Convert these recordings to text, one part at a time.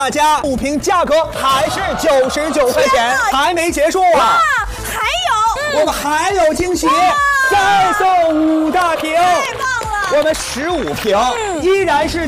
大家5瓶价格还是99块钱，还没结束啊！ 还有， 我们还有惊喜，再送5大瓶。 太棒了！ 我们15瓶依然是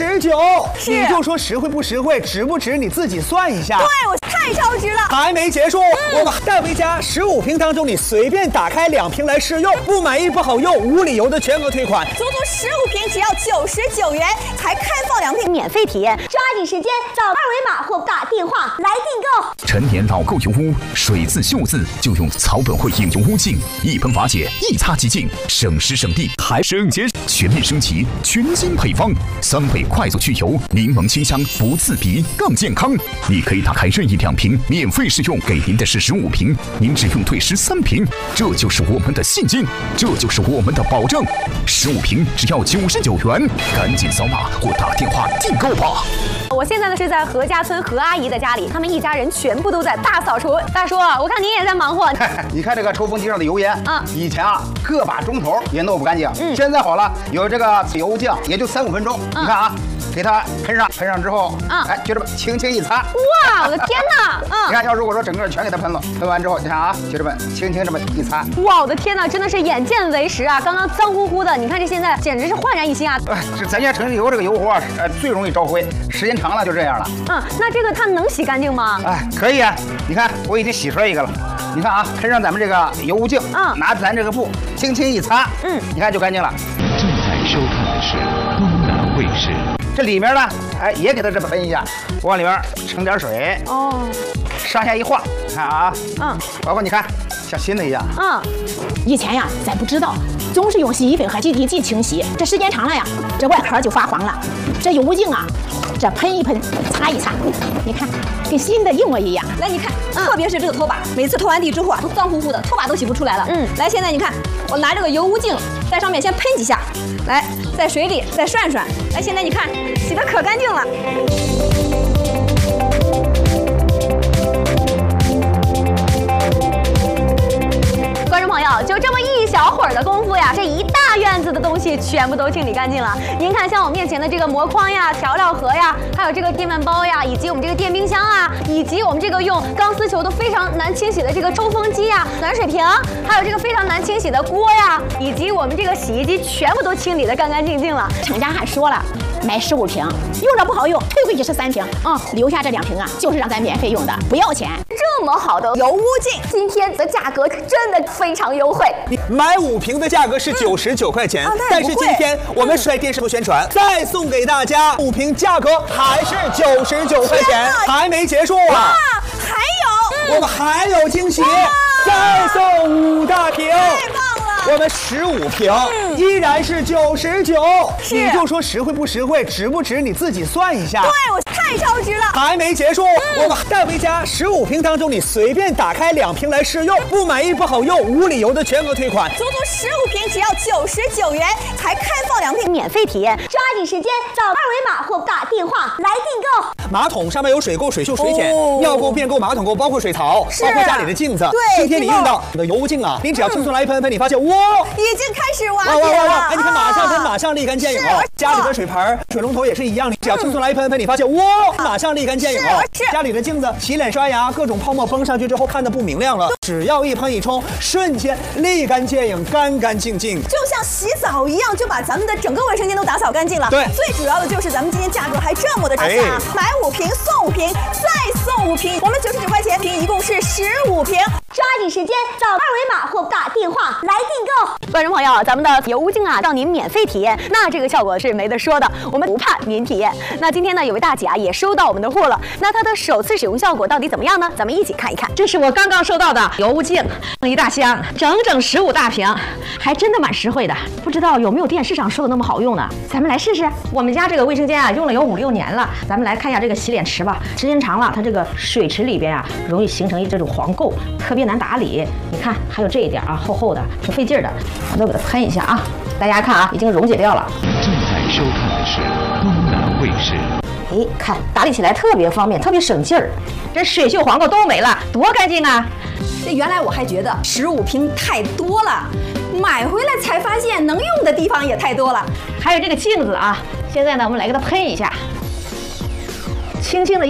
99，你就说实惠不实惠，值不值，你自己算一下。 对，我太超值了！ 还没结束，我们带回家15瓶当中，你随便打开2瓶来试用，不满意不好用，无理由的全额退款。 足足15瓶只要99元，才开放2瓶免费体验，抓紧时间扫2维码或打电话来订购。 陈年老垢油污，水渍锈渍就用草本汇影油污净，一喷瓦解，一擦即净，省时省力还省钱。全面升级，全新配方，3倍快速去油，柠檬清香，不刺鼻，更健康。你可以打开任意2瓶免费试用，给您的是15瓶，您只用退13瓶，这就是我们的信心，这就是我们的保证。15瓶只要99元，赶紧扫码或打电话订购吧。 我现在呢是在何家村何阿姨的家里，他们一家人全部都在大扫除。大叔，我看您也在忙活。 你看这个抽风机上的油烟啊，以前啊个把钟头也弄不干净，现在好了，有这个油酱也就3、5分钟。你看啊，给它喷上之后，哎，就这么轻轻一擦。 哇，我的天哪！ 你看，要如果说整个全给它喷了，喷完之后，你看啊，就这么轻轻这么一擦。 哇，我的天哪，真的是眼见为实啊！刚刚脏乎乎的，你看这现在简直是焕然一新啊！ 这咱家城市油这个油壶啊，最容易招灰，时间长了就这样了。 那这个它能洗干净吗？ 哎，可以啊。你看，我已经洗出来一个了。你看啊，喷上咱们这个油污净，拿咱这个布轻轻一擦，你看就干净了。 正在收看的是东南卫视。 这里面呢，哎，也给它这么喷一下，往里面盛点水，上下一晃，看啊，包括你看，像新的一样。 以前呀，咱不知道，总是用洗衣粉和洗涤剂清洗，这时间长了呀，这外壳就发黄了。这油污净啊，这喷一喷，擦一擦，你看，跟新的一模一样。 来，你看，特别是这个拖把，每次拖完地之后啊，都脏乎乎的，拖把都洗不出来了。来，现在你看，我拿这个油污净在上面先喷几下，来，在水里再涮涮。来，现在你看，洗得可干净了。 观众朋友，就这么一小会儿的功夫呀，这一大院子的东西全部都清理干净了。您看，像我面前的这个膜筐呀、调料盒呀，还有这个电饭煲呀，以及我们这个电冰箱啊，以及我们这个用钢丝球都非常难清洗的这个抽风机呀、暖水瓶，还有这个非常难清洗的锅呀，以及我们这个洗衣机，全部都清理得干干净净了。 厂家还说了，买15瓶，用着不好用，退回去是3瓶，留下这2瓶啊，就是让咱免费用的，不要钱。 这么好的油污净，今天的价格真的非常优惠。 买5瓶的价格是99块钱，但是今天我们是在电视部宣传，再送给大家5瓶价格还是99块钱，还没结束啊！ 还有， 我们还有惊喜，再送5大瓶。 太棒了！ 我们15瓶依然是99，你就说实惠不实惠，值不值，你自己算一下。 对，我太超值了！ 还没结束，我们带回家15瓶当中，你随便打开2瓶来试用，不满意不好用，无理由的全额退款。 足足15瓶只要99元，才开放2瓶免费体验， 抓紧时间扫2维码或打电话来订购。 马桶上面有水垢、水锈、水碱，尿垢、便垢、马桶垢，包括水槽，包括家里的镜子。 对， 今天你用到你的油污净啊，您只要轻松来一喷，你发现哇， 已经开始瓦解了。 哎，你看马上喷，马上立竿见影哦。家里的水盆、水龙头也是一样，你只要轻松来一喷，你发现哇，马上立竿见影哦。家里的镜子、洗脸刷牙，各种泡沫崩上去之后看得不明亮了，只要一喷一冲，瞬间立竿见影，干干净净， 就像洗澡一样，就把咱们的整个卫生间都打扫干净了。 对， 最主要的就是咱们今天价格还这么的差价，买5瓶送5瓶，再送5瓶，我们99块钱瓶，一共是15瓶。 抓紧时间扫2维码或打电话来订购。观众朋友，咱们的油污净啊，让您免费体验，那这个效果是没得说的，我们不怕您体验。那今天呢，有位大姐啊也收到我们的货了，那她的首次使用效果到底怎么样呢？咱们一起看一看。 这是我刚刚收到的油污净，一大箱，整整15大瓶，还真的蛮实惠的。不知道有没有电视上说的那么好用呢？咱们来试试。我们家这个卫生间啊，用了有5、6年了，咱们来看一下这个洗脸池吧。时间长了，它这个水池里边啊，容易形成这种黄垢，特别难打理。你看，还有这一点啊，厚厚的，挺费劲的。我都给它喷一下啊，大家看啊，已经溶解掉了。 正在收看的是东南卫视。 哎，看打理起来特别方便，特别省劲儿，这水锈黄垢都没了，多干净啊！ 这原来我还觉得15瓶太多了，买回来才发现能用的地方也太多了。 还有这个镜子啊，现在呢，我们来给它喷一下，轻轻的。